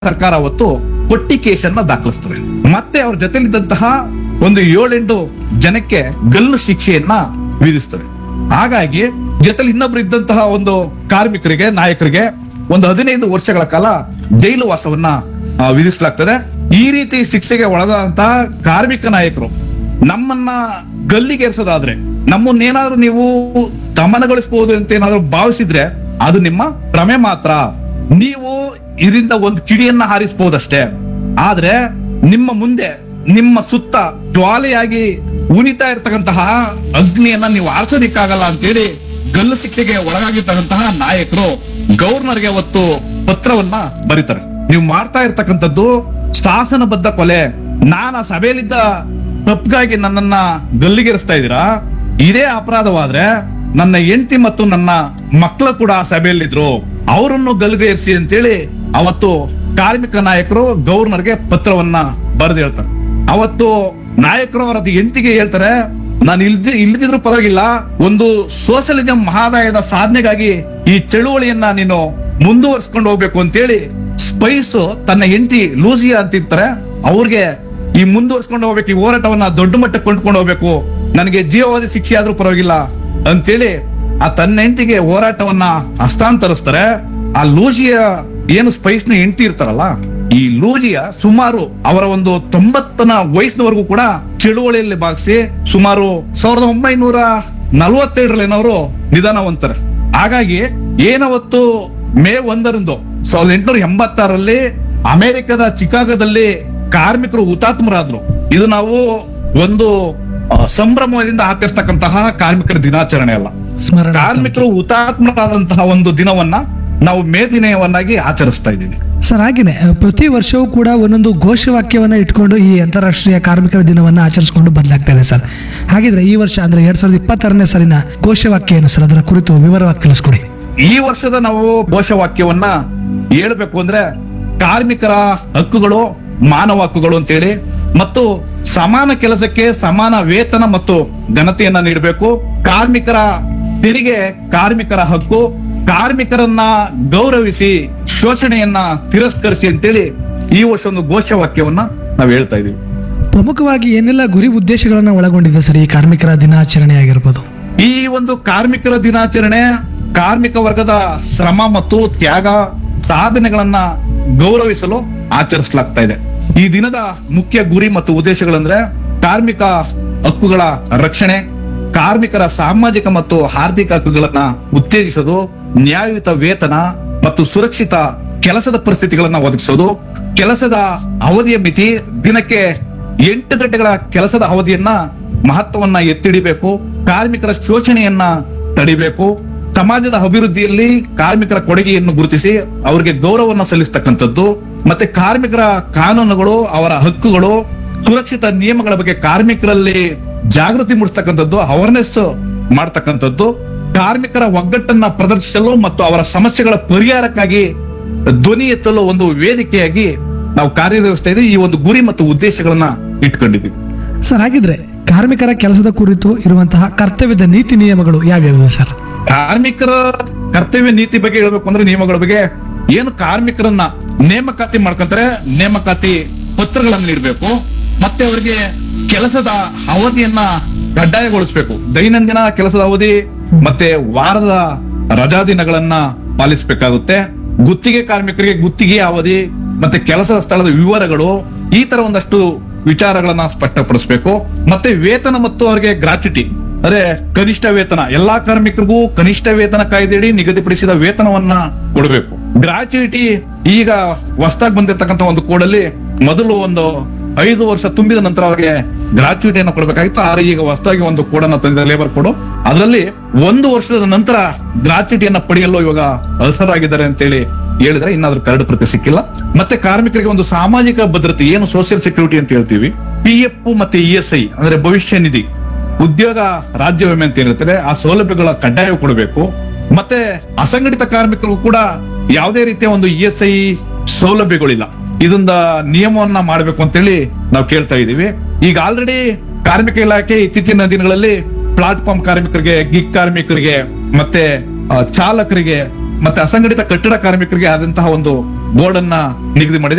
ಸರ್ಕಾರ ಅವತ್ತು ಕೊಟ್ಟಿ ಕೇಸನ್ನ ದಾಖಲಿಸ್ತದೆ. ಮತ್ತೆ ಅವ್ರ ಜೊತೆಲಿದ್ದಂತಹ ಒಂದು 7-8 ಜನಕ್ಕೆ ಗಲ್ಲು ಶಿಕ್ಷೆಯನ್ನ ವಿಧಿಸ್ತದೆ. ಹಾಗಾಗಿ ಜೊತೆಲಿ ಇನ್ನೊಬ್ರು ಇದ್ದಂತಹ ಒಂದು ಕಾರ್ಮಿಕರಿಗೆ, ನಾಯಕರಿಗೆ ಒಂದು 15 ವರ್ಷಗಳ ಕಾಲ ಜೈಲು ವಾಸವನ್ನ ವಿಧಿಸಲಾಗ್ತದೆ. ಈ ರೀತಿ ಶಿಕ್ಷೆಗೆ ಒಳಗಾದಂತಹ ಕಾರ್ಮಿಕ ನಾಯಕರು ನಮ್ಮನ್ನ ಗಲ್ಲಿಗೇರಿಸೋದಾದ್ರೆ, ನಮ್ಮನ್ನೇನಾದ್ರೂ ನೀವು ದಮನಗೊಳಿಸಬಹುದು ಅಂತ ಏನಾದ್ರೂ ಭಾವಿಸಿದ್ರೆ ಅದು ನಿಮ್ಮ ಭ್ರಮೆ ಮಾತ್ರ. ನೀವು ಇದರಿಂದ ಒಂದು ಕಿಡಿಯನ್ನ ಹಾರಿಸಬಹುದಷ್ಟೇ, ಆದ್ರೆ ನಿಮ್ಮ ಮುಂದೆ ನಿಮ್ಮ ಸುತ್ತ ಜ್ವಾಲೆಯಾಗಿ ಉನಿತಾ ಇರ್ತಕ್ಕಂತಹ ಅಗ್ನಿಯನ್ನ ನೀವು ಆರಿಸೋದಿಕ್ಕಾಗಲ್ಲ ಅಂತೇಳಿ ಗಲ್ಲು ಶಿಕ್ಷೆಗೆ ಒಳಗಾಗಿರ್ತಕ್ಕಂತಹ ನಾಯಕರು ಗವರ್ನರ್ಗೆ ಅವತ್ತು ಪತ್ರವನ್ನ ಬರೀತಾರೆ. ನೀವು ಮಾಡ್ತಾ ಇರ್ತಕ್ಕಂಥದ್ದು ಶಾಸನಬದ್ಧ ಕೊಲೆ. ನಾನು ಆ ಸಭೆಯಲ್ಲಿದ್ದ ತಪ್ಪಿಗಾಗಿ ನನ್ನನ್ನ ಗಲ್ಲಿಗೇರಿಸ್ತಾ ಇದ್ದೀರಾ. ಇದೇ ಅಪರಾಧವಾದ್ರೆ ನನ್ನ ಹೆಂಡತಿ ಮತ್ತು ನನ್ನ ಮಕ್ಕಳು ಕೂಡ ಆ ಸಭೆಯಲ್ಲಿದ್ರು, ಅವರನ್ನು ಗಲ್ಲಿಗೇರಿಸಿ ಅಂತೇಳಿ ಅವತ್ತು ಕಾರ್ಮಿಕ ನಾಯಕರು ಗವರ್ನರ್ಗೆ ಪತ್ರವನ್ನ ಬರೆದು ಹೇಳ್ತಾರೆ. ಅವತ್ತು ನಾಯಕರು ಅವರ ಹೆಂಡತಿಗೆ ಹೇಳ್ತಾರೆ, ನಾನು ಇಲ್ದಿದ್ರು ಪರವಾಗಿಲ್ಲ, ಒಂದು ಸೋಷಿಯಲಿಸಂ ಮಹಾದಾಯದ ಸಾಧನೆಗಾಗಿ ಈ ಚಳುವಳಿಯನ್ನ ನೀನು ಮುಂದುವರ್ಸ್ಕೊಂಡು ಹೋಗ್ಬೇಕು ಅಂತೇಳಿ ಸ್ಪೈಸ್ ತನ್ನ ಹೆಂಡತಿ ಲೂಸಿಯಾ ಅಂತಿರ್ತಾರೆ, ಅವ್ರಿಗೆ ಈ ಮುಂದುವರ್ಸ್ಕೊಂಡು ಹೋಗ್ಬೇಕು, ಈ ಹೋರಾಟವನ್ನ ದೊಡ್ಡ ಮಟ್ಟಕ್ಕೆ ಕೊಂಡ್ಕೊಂಡು ಹೋಗ್ಬೇಕು, ನನಗೆ ಜೀವಾವಧಿ ಶಿಕ್ಷೆ ಆದ್ರೂ ಪರವಾಗಿಲ್ಲ ಅಂತೇಳಿ ಆ ತನ್ನ ಹೆಂಡತಿಗೆ ಹೋರಾಟವನ್ನ ಹಸ್ತಾಂತರಿಸ್ತಾರೆ. ಆ ಲೂಸಿಯಾ ಏನು ಸ್ಪೈಸ್ ನ ಹೆಂಡತಿ ಇರ್ತಾರಲ್ಲ, ಈ ಲೂಜಿಯಾ ಸುಮಾರು ಅವರ ಒಂದು 90ನ ವಯಸ್ಸಿನವರೆಗೂ ಕೂಡ ಚಳುವಳಿಯಲ್ಲಿ ಭಾಗಿಸಿ ಸುಮಾರು 1947ರಲ್ಲಿ ಅವರು ನಿಧನ ಹೊಂತಾರೆ. ಹಾಗಾಗಿ ಏನವತ್ತು ಮೇ 1ರಂದು 1886ರಲ್ಲಿ ಅಮೆರಿಕದ ಚಿಕಾಗೋದಲ್ಲಿ ಕಾರ್ಮಿಕರು ಹುತಾತ್ಮರಾದ್ರು. ಇದು ನಾವು ಒಂದು ಸಂಭ್ರಮದಿಂದ ಆಚರಿಸ್ತಕ್ಕಂತಹ ಕಾರ್ಮಿಕರ ದಿನಾಚರಣೆ ಅಲ್ಲ, ಕಾರ್ಮಿಕರು ಹುತಾತ್ಮರಾದಂತಹ ಒಂದು ದಿನವನ್ನ ನಾವು ಮೇ ದಿನವನ್ನಾಗಿ ಆಚರಿಸ್ತಾ ಇದ್ದೀವಿ ಸರ್. ಹಾಗೇನೆ ಪ್ರತಿ ವರ್ಷವೂ ಕೂಡ ಒಂದೊಂದು ಘೋಷವಾಕ್ಯವನ್ನ ಇಟ್ಕೊಂಡು ಈ ಅಂತಾರಾಷ್ಟ್ರೀಯ ಕಾರ್ಮಿಕರ ದಿನವನ್ನ ಆಚರಿಸಿಕೊಂಡು ಬದಲಾಗ್ತಾ ಇದೆ ಸರ್. ಹಾಗಿದ್ರೆ ಈ ವರ್ಷ ಅಂದ್ರೆ 2026ನೇ ಸಾಲಿನ ಘೋಷವಾಕ್ಯ ಏನು ಸರ್? ಅದರ ಕುರಿತು ವಿವರವಾಗಿ ತಿಳಿಸ್ಕೊಡಿ. ಈ ವರ್ಷದ ನಾವು ಘೋಷವಾಕ್ಯವನ್ನ ಹೇಳ್ಬೇಕು ಅಂದ್ರೆ ಕಾರ್ಮಿಕರ ಹಕ್ಕುಗಳು ಮಾನವ ಹಕ್ಕುಗಳು ಅಂತೇಳಿ, ಮತ್ತು ಸಮಾನ ಕೆಲಸಕ್ಕೆ ಸಮಾನ ವೇತನ ಮತ್ತು ಘನತೆಯನ್ನ ನೀಡಬೇಕು, ಕಾರ್ಮಿಕರ ತೆರಿಗೆ ಕಾರ್ಮಿಕರ ಹಕ್ಕು, ಕಾರ್ಮಿಕರನ್ನ ಗೌರವಿಸಿ ಶೋಷಣೆಯನ್ನ ತಿರಸ್ಕರಿಸಿ ಅಂತೇಳಿ ಈ ವರ್ಷ ಒಂದು ಘೋಷವಾಕ್ಯವನ್ನ ನಾವು ಹೇಳ್ತಾ ಇದೀವಿ. ಪ್ರಮುಖವಾಗಿ ಏನೆಲ್ಲ ಗುರಿ ಉದ್ದೇಶಗಳನ್ನ ಒಳಗೊಂಡಿದೆ ಸರ್ ಈ ಕಾರ್ಮಿಕರ ದಿನಾಚರಣೆ ಆಗಿರ್ಬೋದು? ಈ ಒಂದು ಕಾರ್ಮಿಕರ ದಿನಾಚರಣೆ ಕಾರ್ಮಿಕ ವರ್ಗದ ಶ್ರಮ ಮತ್ತು ತ್ಯಾಗ ಸಾಧನೆಗಳನ್ನ ಗೌರವಿಸಲು ಆಚರಿಸಲಾಗ್ತಾ ಇದೆ. ಈ ದಿನದ ಮುಖ್ಯ ಗುರಿ ಮತ್ತು ಉದ್ದೇಶಗಳಂದ್ರೆ ಕಾರ್ಮಿಕ ಹಕ್ಕುಗಳ ರಕ್ಷಣೆ, ಕಾರ್ಮಿಕರ ಸಾಮಾಜಿಕ ಮತ್ತು ಆರ್ಥಿಕ ಹಕ್ಕುಗಳನ್ನ ಉತ್ತೇಜಿಸೋದು, ನ್ಯಾಯಯುತ ವೇತನ ಮತ್ತು ಸುರಕ್ಷಿತ ಕೆಲಸದ ಪರಿಸ್ಥಿತಿಗಳನ್ನ ಒದಗಿಸೋದು, ಕೆಲಸದ ಅವಧಿಯ ಮಿತಿ ದಿನಕ್ಕೆ 8 ಗಂಟೆಗಳ ಕೆಲಸದ ಅವಧಿಯನ್ನ ಮಹತ್ವವನ್ನ ಎತ್ತಿಡಿಬೇಕು, ಕಾರ್ಮಿಕರ ಶೋಷಣೆಯನ್ನ ತಡಿಬೇಕು, ಸಮಾಜದ ಅಭಿವೃದ್ಧಿಯಲ್ಲಿ ಕಾರ್ಮಿಕರ ಕೊಡುಗೆಯನ್ನು ಗುರುತಿಸಿ ಅವರಿಗೆ ಗೌರವವನ್ನು ಸಲ್ಲಿಸತಕ್ಕಂಥದ್ದು, ಮತ್ತೆ ಕಾರ್ಮಿಕರ ಕಾನೂನುಗಳು, ಅವರ ಹಕ್ಕುಗಳು, ಸುರಕ್ಷಿತ ನಿಯಮಗಳ ಬಗ್ಗೆ ಕಾರ್ಮಿಕರಲ್ಲಿ ಜಾಗೃತಿ ಮೂಡಿಸ್ತಕ್ಕಂಥದ್ದು, ಅವೇರ್ನೆಸ್ ಮಾಡ್ತಕ್ಕಂಥದ್ದು, ಕಾರ್ಮಿಕರ ಒಗ್ಗಟ್ಟನ್ನ ಪ್ರದರ್ಶಿಸಲು ಮತ್ತು ಅವರ ಸಮಸ್ಯೆಗಳ ಪರಿಹಾರಕ್ಕಾಗಿ ಧ್ವನಿ ಎತ್ತಲು ಒಂದು ವೇದಿಕೆಯಾಗಿ ನಾವು ಕಾರ್ಯನಿರ್ವಹಿಸ್ತಾ ಇದ್ದೀವಿ. ಈ ಒಂದು ಗುರಿ ಮತ್ತು ಉದ್ದೇಶಗಳನ್ನ ಇಟ್ಕೊಂಡಿದ್ದೀವಿ ಸರ್. ಹಾಗಿದ್ರೆ ಕಾರ್ಮಿಕರ ಕೆಲಸದ ಕುರಿತು ಇರುವಂತಹ ಕರ್ತವ್ಯದ ನೀತಿ ನಿಯಮಗಳು ಯಾವ್ಯಾವುದು ಸರ್? ಕಾರ್ಮಿಕರ ಕರ್ತವ್ಯ ನೀತಿ ಬಗ್ಗೆ ಹೇಳ್ಬೇಕು ಅಂದ್ರೆ ನಿಯಮಗಳ ಬಗ್ಗೆ ಏನು ಕಾರ್ಮಿಕರನ್ನ ನೇಮಕಾತಿ ಮಾಡ್ಕೊಂತಾರೆ, ನೇಮಕಾತಿ ಪತ್ರಗಳನ್ನು ನೀಡಬೇಕು, ಮತ್ತೆ ಅವರಿಗೆ ಕೆಲಸದ ಅವಧಿಯನ್ನ ಕಡ್ಡಾಯಗೊಳಿಸಬೇಕು, ದೈನಂದಿನ ಕೆಲಸದ ಅವಧಿ ಮತ್ತೆ ವಾರದ ರಜಾ ದಿನಗಳನ್ನ ಪಾಲಿಸಬೇಕಾಗುತ್ತೆ, ಗುತ್ತಿಗೆ ಕಾರ್ಮಿಕರಿಗೆ ಗುತ್ತಿಗೆ ಅವಧಿ ಮತ್ತೆ ಕೆಲಸದ ಸ್ಥಳದ ವಿವರಗಳು, ಈ ತರ ಒಂದಷ್ಟು ವಿಚಾರಗಳನ್ನ ಸ್ಪಷ್ಟಪಡಿಸಬೇಕು. ಮತ್ತೆ ವೇತನ ಮತ್ತು ಅವರಿಗೆ ಗ್ರಾಚ್ಯುಟಿ ಅಂದ್ರೆ ಕನಿಷ್ಠ ವೇತನ, ಎಲ್ಲಾ ಕಾರ್ಮಿಕರಿಗೂ ಕನಿಷ್ಠ ವೇತನ ಕಾಯ್ದೆಯಡಿ ನಿಗದಿಪಡಿಸಿದ ವೇತನವನ್ನ ಕೊಡಬೇಕು. ಗ್ರಾಚ್ಯುಟಿ ಈಗ ಹೊಸದಾಗಿ ಬಂದಿರತಕ್ಕಂತ ಒಂದು ಕೋಡಲ್ಲಿ ಮೊದಲು ಒಂದು 5 ವರ್ಷ ತುಂಬಿದ ನಂತರ ಅವರಿಗೆ ಗ್ರಾಚ್ಯುಟಿಯನ್ನು ಕೊಡಬೇಕಾಗಿತ್ತು. ಆದ್ರೆ ಈಗ ಹೊಸದಾಗಿ ಒಂದು ಕೋಡನ್ನು ತಂದಿದೆ ಲೇಬರ್ ಕೋಡ್, ಅದರಲ್ಲಿ 1 ವರ್ಷದ ನಂತರ ಗ್ರಾಚ್ಯುಟಿಯನ್ನ ಪಡೆಯಲು ಇವಾಗ ಅರ್ಹರಾಗಿದ್ದಾರೆ ಅಂತೇಳಿ ಹೇಳಿದ್ರೆ ಇನ್ನಾದ್ರೂ ಕರಡು ಪ್ರತಿ ಸಿಕ್ಕಿಲ್ಲ. ಮತ್ತೆ ಕಾರ್ಮಿಕರಿಗೆ ಒಂದು ಸಾಮಾಜಿಕ ಭದ್ರತೆ, ಏನು ಸೋಷಿಯಲ್ ಸೆಕ್ಯೂರಿಟಿ ಅಂತ ಹೇಳ್ತೀವಿ, PF ಮತ್ತೆ ESI ಅಂದ್ರೆ ಭವಿಷ್ಯ ನಿಧಿ, ಉದ್ಯೋಗ ರಾಜ್ಯ ವಿಮೆ ಅಂತ ಏನಿರ್ತದೆ ಆ ಸೌಲಭ್ಯಗಳ ಕಡ್ಡಾಯ ಕೊಡಬೇಕು. ಮತ್ತೆ ಅಸಂಘಟಿತ ಕಾರ್ಮಿಕರಿಗೂ ಕೂಡ ಯಾವುದೇ ರೀತಿಯ ಒಂದು ESI ಸೌಲಭ್ಯಗಳಿಲ್ಲ, ಇದೊಂದ ನಿಯಮವನ್ನ ಮಾಡಬೇಕು ಅಂತೇಳಿ ನಾವು ಕೇಳ್ತಾ ಇದೀವಿ. ಈಗ ಆಲ್ರೆಡಿ ಕಾರ್ಮಿಕ ಇಲಾಖೆ ಇತ್ತೀಚಿನ ದಿನಗಳಲ್ಲಿ ಪ್ಲಾಟ್ಫಾರ್ಮ್ ಕಾರ್ಮಿಕರಿಗೆ, ಗಿಗ್ ಕಾರ್ಮಿಕರಿಗೆ, ಮತ್ತೆ ಚಾಲಕರಿಗೆ, ಮತ್ತೆ ಅಸಂಘಟಿತ ಕಟ್ಟಡ ಕಾರ್ಮಿಕರಿಗೆ ಆದಂತಹ ಒಂದು ಬೋರ್ಡ್ ಅನ್ನ ನಿಗದಿ ಮಾಡಿದೆ.